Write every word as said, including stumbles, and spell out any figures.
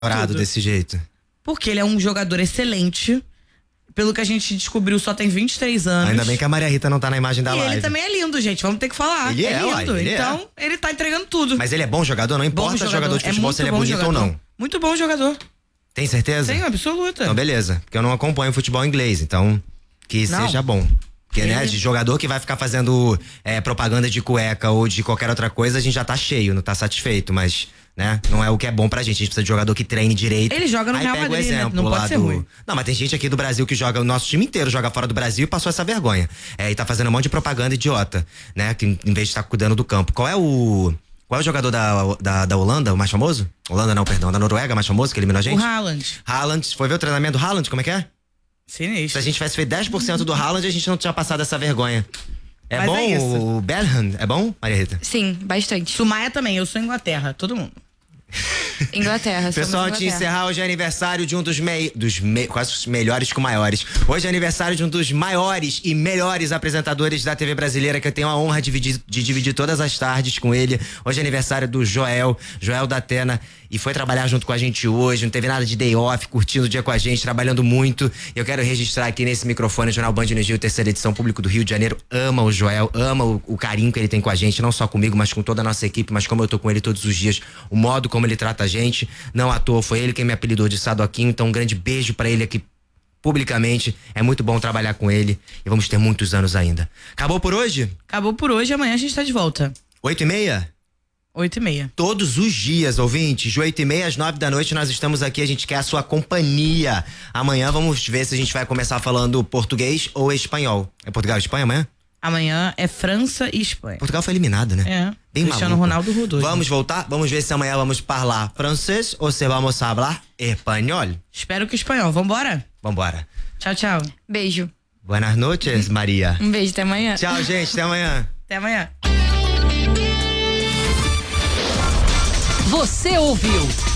Tudo. Desse jeito. Porque ele é um jogador excelente. Pelo que a gente descobriu, só tem vinte e três anos. Ainda bem que a Maria Rita não tá na imagem da e live. ele também é lindo, gente. Vamos ter que falar. Ele é, é lindo. uai, ele então, é. ele tá entregando tudo. Mas ele é bom jogador? Não importa jogador. jogador de futebol é se ele é bonito jogador. ou não. Muito bom jogador. Tem certeza? Tenho, absoluta. Então, beleza. Porque eu não acompanho futebol inglês. Então, que não. seja bom. Porque, né, de jogador que vai ficar fazendo é, propaganda de cueca ou de qualquer outra coisa, a gente já tá cheio, não tá satisfeito. Mas... né? Não é o que é bom pra gente. A gente precisa de jogador que treine direito. Ele joga no Aí Real pega Madrid, o exemplo, né? Não lá pode ser do... ruim. Não, mas tem gente aqui do Brasil que joga, o nosso time inteiro joga fora do Brasil e passou essa vergonha. É, e tá fazendo um monte de propaganda idiota, né? Que em vez de estar cuidando do campo. Qual é o... Qual é o jogador da, da, da Holanda, o mais famoso? Holanda não, perdão, da Noruega, mais famoso, que eliminou a gente? O Haaland. Haaland, foi ver o treinamento do Haaland, como é que é? Sinistro. Se a gente tivesse feito dez por cento do Haaland, a gente não tinha passado essa vergonha. É Mas bom é isso. o Bellingham? É bom, Maria Rita? Sim, bastante. Sumaia também, eu sou Inglaterra, todo mundo. Inglaterra. Pessoal, antes de encerrar, hoje é aniversário de um dos mei... dos me... quase os melhores com maiores. Hoje é aniversário de um dos maiores e melhores apresentadores da T V brasileira, que eu tenho a honra de dividir, de dividir todas as tardes com ele. Hoje é aniversário do Joel, Joel da Atena, e foi trabalhar junto com a gente hoje, não teve nada de day off, curtindo o dia com a gente, trabalhando muito. Eu quero registrar aqui nesse microfone o Jornal Band News Rio, terceira edição, público do Rio de Janeiro, ama o Joel, ama o, o carinho que ele tem com a gente, não só comigo, mas com toda a nossa equipe, mas como eu tô com ele todos os dias, o modo como ele trata a gente. Não à toa, foi ele quem me apelidou de Sadoquinho, então um grande beijo pra ele aqui publicamente. É muito bom trabalhar com ele e vamos ter muitos anos ainda. Acabou por hoje? Acabou por hoje, amanhã a gente tá de volta. Oito e meia? Oito e meia. Todos os dias, ouvintes, de oito e meia às nove da noite nós estamos aqui, a gente quer a sua companhia. Amanhã vamos ver se a gente vai começar falando português ou espanhol. É Portugal e Espanha amanhã? Amanhã é França e Espanha. Portugal foi eliminado, né? É. Bem Cristiano maluco. Ronaldo rodou. Vamos voltar? Vamos ver se amanhã vamos falar francês ou se vamos falar espanhol. Espero que espanhol. Vambora? Vambora. Tchau, tchau. Beijo. Buenas noches, Maria. Um beijo, até amanhã. Tchau, gente, até amanhã. Até amanhã. Você ouviu